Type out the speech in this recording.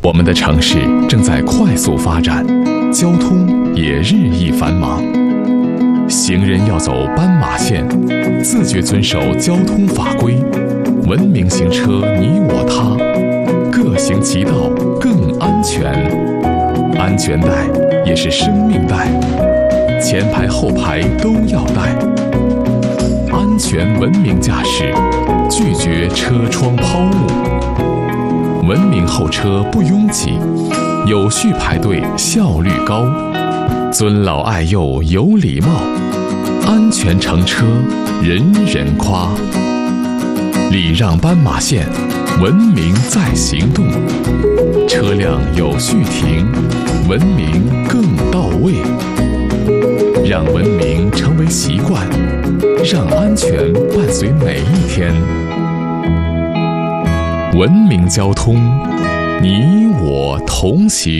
我们的城市正在快速发展，交通也日益繁忙。行人要走斑马线，自觉遵守交通法规，文明行车你我他，各行其道更安全。安全带也是生命带，前排后排都要带。安全文明驾驶，拒绝车窗抛物。文明候车不拥挤，有序排队效率高，尊老爱幼有礼貌，安全乘车人人夸。礼让斑马线，文明在行动，车辆有序停，文明更到位。让文明成为习惯，让安全伴随每一天。文明交通，你我同行。